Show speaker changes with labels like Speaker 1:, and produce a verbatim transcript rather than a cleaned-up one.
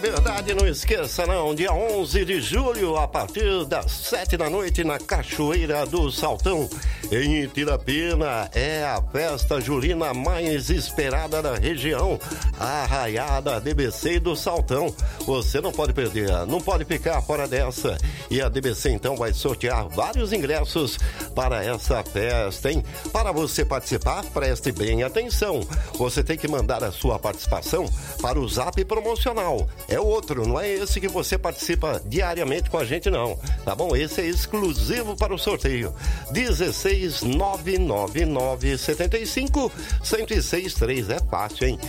Speaker 1: verdade, não esqueça não, dia onze de julho, a partir das sete da noite, na Cachoeira do Saltão, em Itirapina, é a festa julina mais esperada da região, a Arraiada D B C do Saltão. Você não pode perder, não pode ficar fora dessa. E a D B C então vai sortear vários ingressos para essa festa, hein? Para você participar, preste bem atenção. Você tem que mandar a sua participação para o Zap promocional. É outro, não é esse que você participa diariamente com a gente, não. Tá bom? Esse é exclusivo para o sorteio. dezesseis nove nove nove sete cinco um zero seis três. É fácil, hein?